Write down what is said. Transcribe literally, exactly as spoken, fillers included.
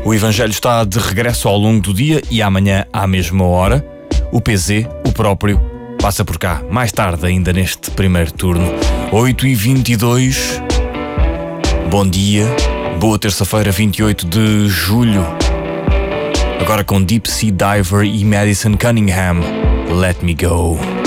O Evangelho está de regresso ao longo do dia e amanhã à mesma hora. O P Z, o próprio, passa por cá mais tarde ainda neste primeiro turno. oito e vinte e dois. Bom dia. Boa terça-feira, vinte e oito de julho. Agora com Deep Sea Diver e Madison Cunningham. Let Me Go.